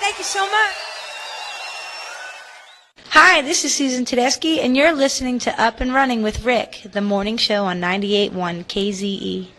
Thank you so much. Hi, this is Susan Tedeschi, and you're listening to Up and Running with Rick, the morning show on 98.1 KZE.